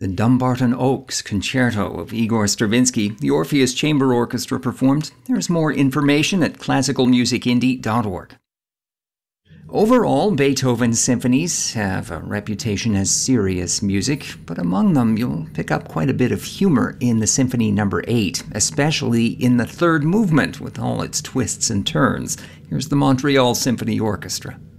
The Dumbarton Oaks Concerto of Igor Stravinsky, the Orpheus Chamber Orchestra performed. There's more information at classicalmusicindy.org. Overall, Beethoven's symphonies have a reputation as serious music, but among them you'll pick up quite a bit of humor in the Symphony No. 8, especially in the third movement with all its twists and turns. Here's the Montreal Symphony Orchestra.